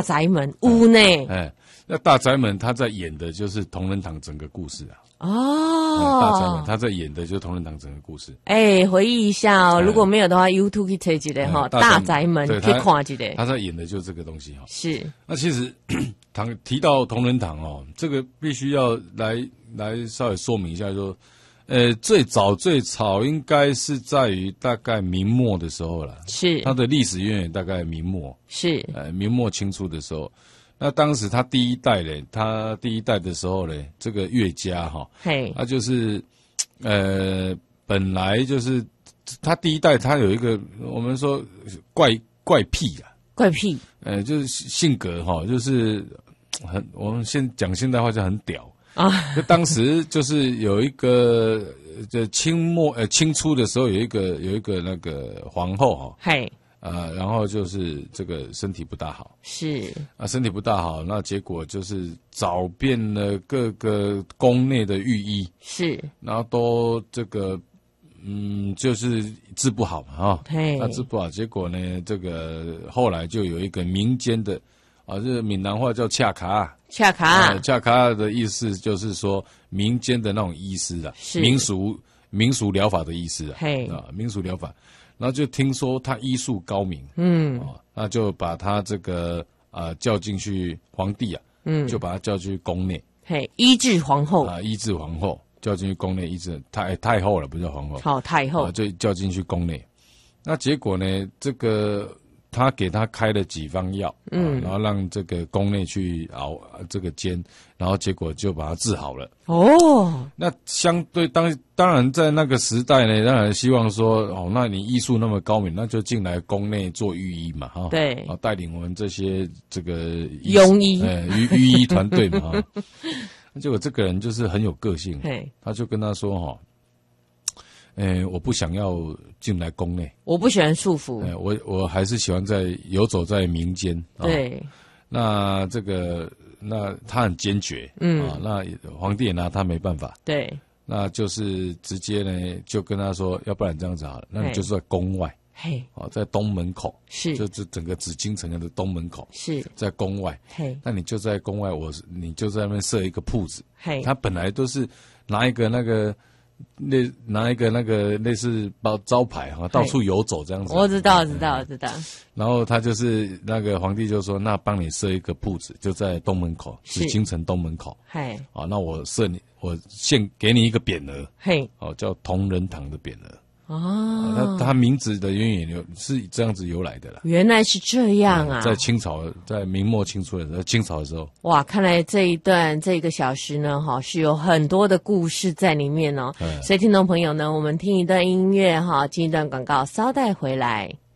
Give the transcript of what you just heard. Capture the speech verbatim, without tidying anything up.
大宅门屋呢？ 哎，那大宅门他在演的就是同仁堂整个故事啊。 哦， 大宅门他在演的就是同仁堂整个故事。 哎，回忆一下哦，如果没有的话 ，YouTube 去查一下哈，大宅门去看一下。 他在演的就是这个东西哈。 是。 那其实堂提到同仁堂哦，这个必须要来来稍微说明一下说。呃，最早最早应该是在于大概明末的时候了， 是它的历史渊源大概明末， 是呃明末清初的时候，那当时他第一代嘞，他第一代的时候嘞，这个岳家哈， 嘿， 他就是呃本来就是他第一代他有一个我们说怪怪癖啊， 怪癖， 呃就是性格哈，就是很我们现讲现代话就很屌。啊，就当时就是有一个，就清末呃清初的时候有一个有一个那个皇后哈， 嘿， 啊，然后就是这个身体不大好， 是啊身体不大好，那结果就是找遍了各个宫内的御医， 是， 然后都这个嗯就是治不好嘛哈， 嘿， 那治不好，结果呢这个后来就有一个民间的啊，这闽南话叫恰卡。 恰卡， 恰卡的意思就是说民间的那种医师啊，民俗民俗疗法的医师啊，啊，民俗疗法，然后就听说他医术高明，嗯，啊，那就把他这个啊、呃、叫进去皇帝啊，嗯，就把他叫进去宫内， 嘿，医治皇后啊，医治皇后，叫进去宫内医治太太后了，不叫皇后， 好太后， 啊，就叫进去宫内，那结果呢，这个。他给他开了几方药，嗯、啊，然后让这个宫内去熬这个煎，然后结果就把他治好了。 哦， 那相对当当然在那个时代呢，当然希望说，哦，那你医术那么高明，那就进来宫内做御医嘛，哈， 对， 啊，带领我们这些这个庸医， 呃，御御医团队嘛，哈。结果这个人就是很有个性，他就跟他说，哈。诶，我不想要进来宫内， 我不喜欢束缚。 诶，我我还是喜欢在游走在民间。 对， 哦、那这个那他很坚决，嗯啊，那皇帝也拿他没办法。 对， 那就是直接呢就跟他说，要不然这样子好了，那你就是在宫外， 嘿， 哦，在东门口， 是， 就是整个紫禁城的东门口， 是在宫外， 嘿， 那你就在宫外，我你就在那边设一个铺子， 嘿， 他本来都是拿一个那个。那拿一个那个类似包招牌哈，到处游走这样子。 我知道，知道，知道。 然后他就是那个皇帝就说：“那帮你设一个铺子，就在东门口，紫禁城东门口。嘿，啊，那我设你，我现给你一个匾额，嘿，哦，叫同仁堂的匾额。哦，他他名字的渊源是这样子由来的啦。 原来是这样啊！ 在清朝，在明末清初的时候，清朝的时候， 哇，看来这一段这一个小时呢，哈，是有很多的故事在里面哦。所以听众朋友呢，我们听一段音乐哈，进一段广告，稍待回来。